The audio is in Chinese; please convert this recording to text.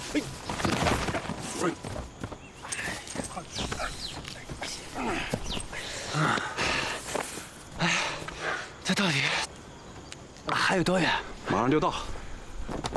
这到底还有多远？ 马上就到。